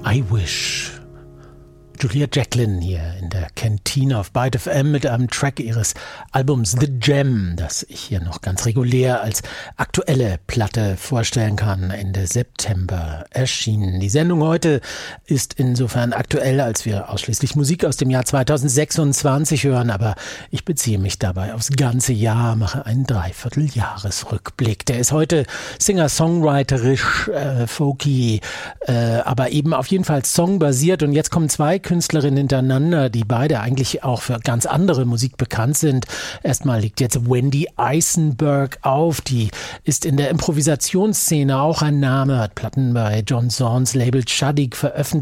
I Wish. Julia Jacklin hier in der Kantine auf Byte FM mit einem Track ihres Albums The Gem, das ich hier noch ganz regulär als aktuelle Platte vorstellen kann, Ende September erschienen. Die Sendung heute ist insofern aktuell, als wir ausschließlich Musik aus dem Jahr 2026 hören, aber ich beziehe mich dabei aufs ganze Jahr, mache einen Dreivierteljahresrückblick. Der ist heute singer-songwriterisch, folky, aber eben auf jeden Fall songbasiert, und jetzt kommen zwei Künstlerinnen hintereinander, die beide eigentlich auch für ganz andere Musik bekannt sind. Erstmal liegt jetzt Wendy Eisenberg auf, die ist in der Improvisationsszene auch ein Name, hat Platten bei John Zorns Label Tzadik veröffentlicht.